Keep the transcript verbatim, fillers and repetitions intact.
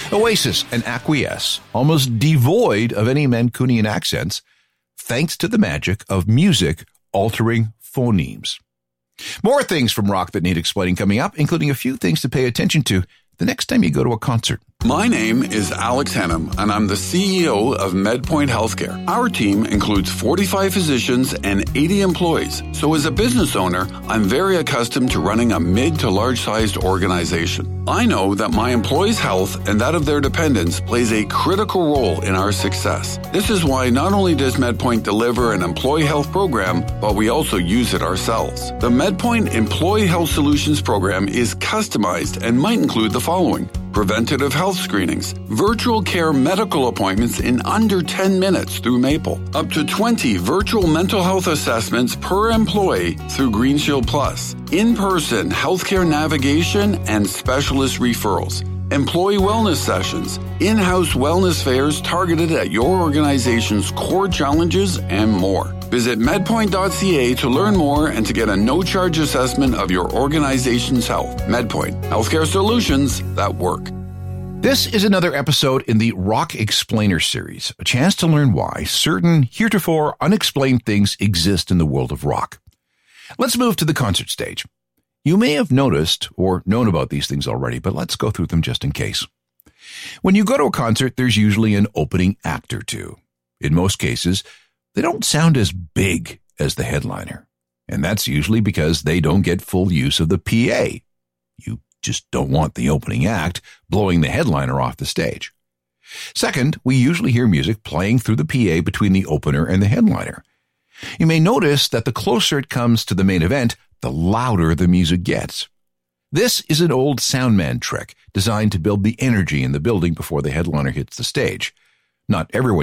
Oasis and Acquiesce, almost devoid of any Mancunian accents, thanks to the magic of music altering phonemes. More things from rock that need explaining coming up, including a few things to pay attention to the next time you go to a concert. My name is Alex Hennum, and I'm the C E O of MedPoint Healthcare. Our team includes forty-five physicians and eighty employees. So as a business owner, I'm very accustomed to running a mid to large-sized organization. I know that my employees' health and that of their dependents plays a critical role in our success. This is why not only does MedPoint deliver an employee health program, but we also use it ourselves. The MedPoint Employee Health Solutions program is customized and might include the following: preventative health screenings, virtual care medical appointments in under ten minutes through Maple, up to twenty virtual mental health assessments per employee through GreenShield Plus, in-person healthcare navigation and specialist referrals, employee wellness sessions, in-house wellness fairs targeted at your organization's core challenges, and more. Visit medpoint dot c a to learn more and to get a no-charge assessment of your organization's health. MedPoint, healthcare solutions that work. This is another episode in the Rock Explainer series, a chance to learn why certain heretofore unexplained things exist in the world of rock. Let's move to the concert stage. You may have noticed or known about these things already, but let's go through them just in case. When you go to a concert, there's usually an opening act or two. In most cases, they don't sound as big as the headliner, and that's usually because they don't get full use of the P A. You just don't want the opening act blowing the headliner off the stage. Second, we usually hear music playing through the P A between the opener and the headliner. You may notice that the closer it comes to the main event, the louder the music gets. This is an old soundman trick designed to build the energy in the building before the headliner hits the stage. Not everyone